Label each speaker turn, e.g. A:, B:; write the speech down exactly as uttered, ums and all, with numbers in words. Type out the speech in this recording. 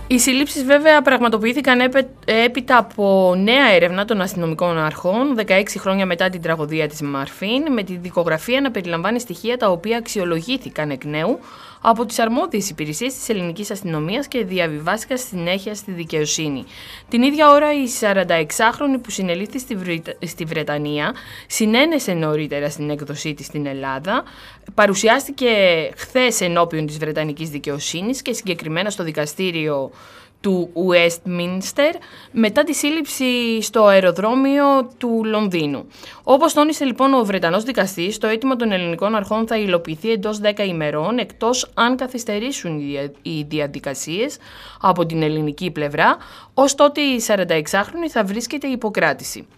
A: Οι συλλήψεις βέβαια πραγματοποιήθηκαν έπειτα από νέα έρευνα των αστυνομικών αρχών, δεκαέξι χρόνια μετά την τραγωδία της Μαρφίν, με τη δικογραφία να περιλαμβάνει στοιχεία τα οποία αξιολογήθηκαν εκ νέου από τις αρμόδιες υπηρεσίες της ελληνικής αστυνομίας και διαβιβάστηκαν συνέχεια στη δικαιοσύνη. Την ίδια ώρα η σαρανταεξάχρονη που συνελήφθη στη, Βρυ... στη Βρετανία συνένεσε νωρίτερα στην έκδοσή της στην Ελλάδα, παρουσιάστηκε χθες ενώπιον της Βρετανικής δικαιοσύνης και συγκεκριμένα στο δικαστήριο του Westminster μετά τη σύλληψη στο αεροδρόμιο του Λονδίνου. Όπως τόνισε λοιπόν ο Βρετανός δικαστής, το αίτημα των ελληνικών αρχών θα υλοποιηθεί εντός δέκα ημερών, εκτός αν καθυστερήσουν οι διαδικασίες από την ελληνική πλευρά, ως τότε η σαρανταεξάχρονη θα βρίσκεται υποκράτηση.